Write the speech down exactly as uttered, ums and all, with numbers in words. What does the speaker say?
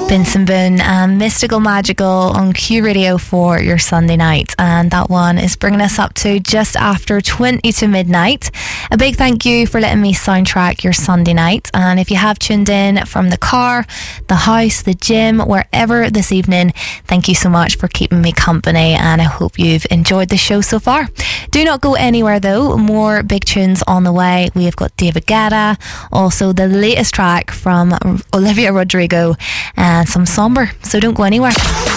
Benson Boone and Mystical Magical on Q Radio for your Sunday night, and that one is bringing us up to just after twenty to midnight. A big thank you for letting me soundtrack your Sunday night, and if you have tuned in from the car, the house, the gym, wherever this evening, thank you so much for keeping me company, and I hope you've enjoyed the show so far. Do not go anywhere though, more big tunes on the way. We have got David Guetta, also the latest track from Olivia Rodrigo, and some Somber, so don't go anywhere.